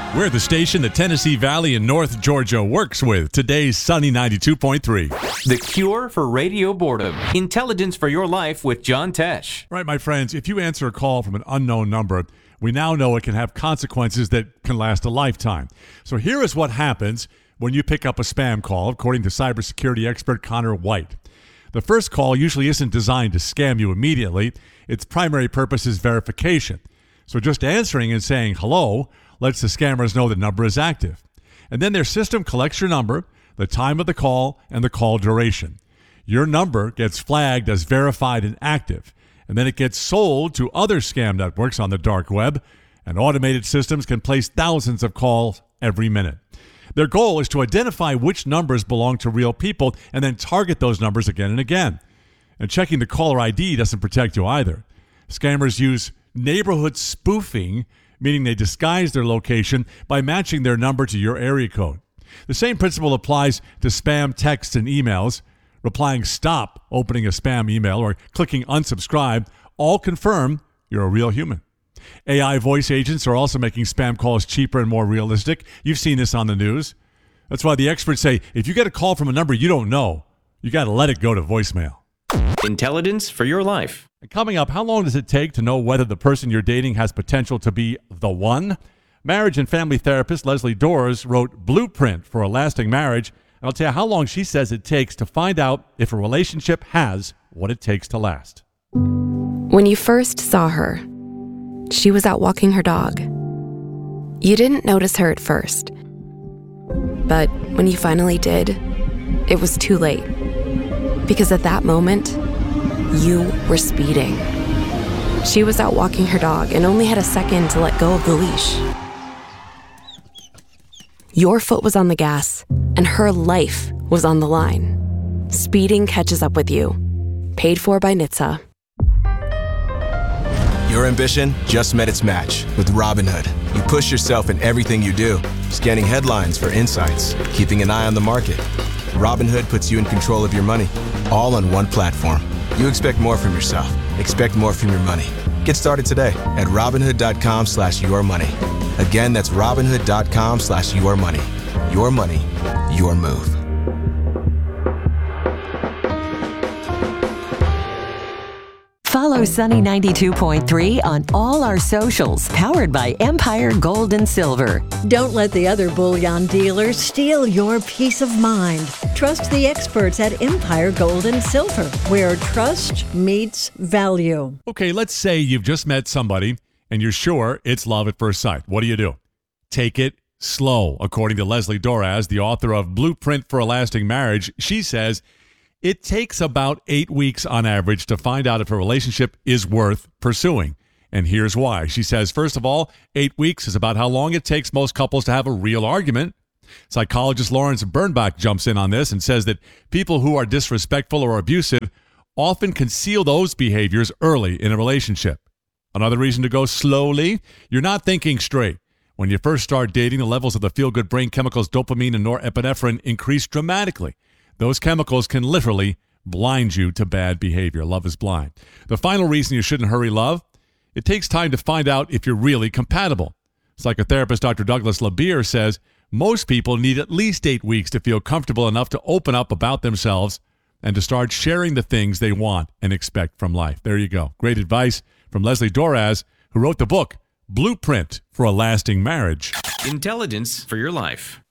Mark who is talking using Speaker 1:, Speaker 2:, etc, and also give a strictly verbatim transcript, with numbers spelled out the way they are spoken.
Speaker 1: We're the station the Tennessee Valley and North Georgia works with. Today's Sunny ninety-two point three.
Speaker 2: The cure for radio boredom. Intelligence for your life with John Tesh.
Speaker 1: Right, my friends, if you answer a call from an unknown number, we now know it can have consequences that can last a lifetime. So here is what happens when you pick up a spam call, according to cybersecurity expert Connor White. The first call usually isn't designed to scam you immediately. Its primary purpose is verification. So just answering and saying hello lets the scammers know the number is active. And then their system collects your number, the time of the call, and the call duration. Your number gets flagged as verified and active, and then it gets sold to other scam networks on the dark web, and automated systems can place thousands of calls every minute. Their goal is to identify which numbers belong to real people and then target those numbers again and again. And checking the caller I D doesn't protect you either. Scammers use neighborhood spoofing, meaning they disguise their location by matching their number to your area code. The same principle applies to spam texts and emails. Replying stop, opening a spam email, or clicking unsubscribe all confirm you're a real human. A I voice agents are also making spam calls cheaper and more realistic. You've seen this on the news. That's why the experts say if you get a call from a number you don't know, you got to let it go to voicemail.
Speaker 2: Intelligence for your life.
Speaker 1: And coming up, how long does it take to know whether the person you're dating has potential to be the one? Marriage and family therapist Leslie Doors wrote Blueprint for a Lasting Marriage. And I'll tell you how long she says it takes to find out if a relationship has what it takes to last.
Speaker 3: When you first saw her, she was out walking her dog. You didn't notice her at first. But when you finally did, it was too late. Because at that moment, you were speeding. She was out walking her dog and only had a second to let go of the leash. Your foot was on the gas, and her life was on the line. Speeding catches up with you. Paid for by N H T S A.
Speaker 4: Your ambition just met its match with Robinhood. You push yourself in everything you do, scanning headlines for insights, keeping an eye on the market. Robinhood puts you in control of your money, all on one platform. You expect more from yourself. Expect more from your money. Get started today at Robinhood.com slash your money. Again, that's Robinhood.com slash your money. Your money, your move.
Speaker 5: Follow Sunny ninety-two point three on all our socials, powered by Empire Gold and Silver.
Speaker 6: Don't let the other bullion dealers steal your peace of mind. Trust the experts at Empire Gold and Silver, where trust meets value.
Speaker 1: Okay, let's say you've just met somebody and you're sure it's love at first sight. What do you do? Take it slow. According to Leslie Doraz, the author of Blueprint for a Lasting Marriage, she says it takes about eight weeks on average to find out if a relationship is worth pursuing. And here's why. She says, first of all, eight weeks is about how long it takes most couples to have a real argument. Psychologist Lawrence Bernbach jumps in on this and says that people who are disrespectful or abusive often conceal those behaviors early in a relationship. Another reason to go slowly, you're not thinking straight. When you first start dating, the levels of the feel-good brain chemicals dopamine and norepinephrine increase dramatically. Those chemicals can literally blind you to bad behavior. Love is blind. The final reason you shouldn't hurry love, it takes time to find out if you're really compatible. Psychotherapist Doctor Douglas LeBeer says most people need at least eight weeks to feel comfortable enough to open up about themselves and to start sharing the things they want and expect from life. There you go. Great advice from Leslie Doraz, who wrote the book, Blueprint for a Lasting Marriage.
Speaker 2: Intelligence for your life.